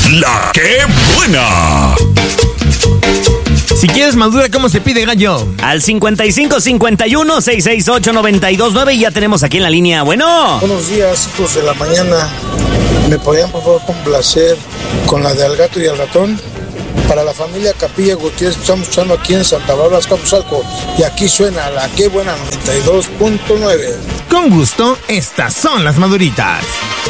La que buena. Si quieres madura, ¿cómo se pide, gallo? Al 5551-668-929 y ya tenemos aquí en la línea. Bueno. Buenos días, hijos de la mañana. ¿Me podrían por favor complacer con la de Al Gato y al Ratón? Para la familia Capilla Gutiérrez, que estamos escuchando aquí en Santa Bárbara, Azcapotzalco. Y aquí suena la que buena 92.9. Con gusto, estas son las maduritas.